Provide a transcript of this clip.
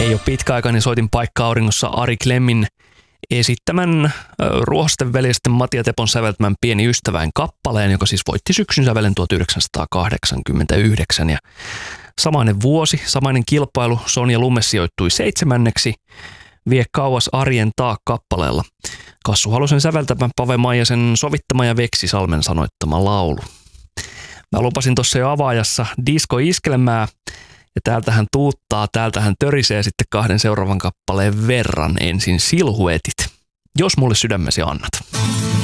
Ei ole pitkä aika, niin soitin Paikka auringossa Ari Klemmin esittämän Ruohosten veljesten Matti ja Tepon säveltämän Pieni ystäväin kappaleen, joka siis voitti syksyn sävelen 1989. Ja samainen vuosi, samainen kilpailu, Sonja Lumme sijoittui 7. Vie kauas arjen taa kappaleella. Kassu Halosen säveltämä, Pave Maijasen sovittama ja Veksi Salmen sanoittama laulu. Mä lupasin tuossa jo avaajassa disco-iskelmää, ja täältähän tuuttaa, täältähän törisee sitten 2 seuraavan kappaleen verran. Ensin Silhuetit, Jos mulle sydämesi annat.